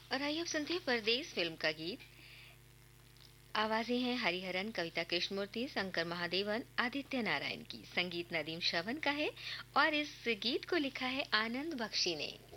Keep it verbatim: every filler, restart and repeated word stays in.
और आइए अब सुनते हैं परदेस फिल्म का गीत। आवाजें हैं हरिहरन, कविता कृष्णमूर्ति, शंकर महादेवन, आदित्य नारायण की। संगीत नदीम श्रवण का है और इस गीत को लिखा है आनंद बख्शी ने।